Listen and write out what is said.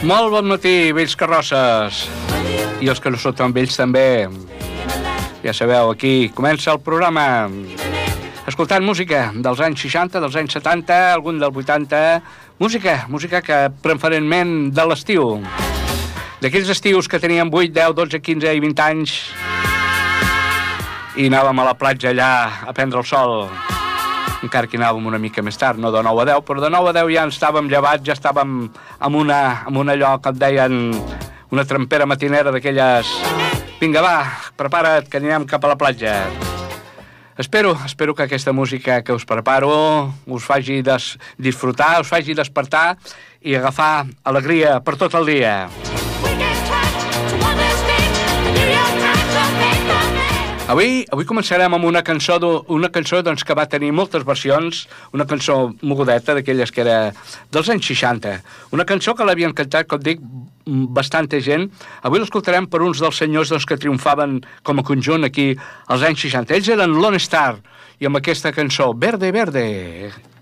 Molt bon matí, vells carrosses. I els que no sou tan vells també. Ja sabeu, aquí comença el programa. Escoltant música dels anys 60, dels anys 70, algun del 80. Música que preferentment de l'estiu. D'aquells estius que teníem 8, 10, 12, 15 i 20 anys i anàvem a la platja allà a prendre el sol. Encara que anàvem una mica més tard, no de 9 a 10, però de 9 a 10 ja ens estàvem llevats, ja estàvem amb una allò que et deien una trempera matinera d'aquelles. Vinga, va, prepara't, que anirem cap a la platja. Espero que aquesta música que us preparo us faci disfrutar, us faci despertar i agafar alegria per tot el dia. Avui començarem amb una cançó doncs, que va tenir moltes versions, una cançó mogudeta, d'aquelles que era dels anys 60. Una cançó que l'havien cantat, com dic, bastanta gent. Avui l'escoltarem per uns dels senyors doncs, que triomfaven com a conjunt aquí als anys 60. Ells eren Lone Star, i amb aquesta cançó, Verde, Verde.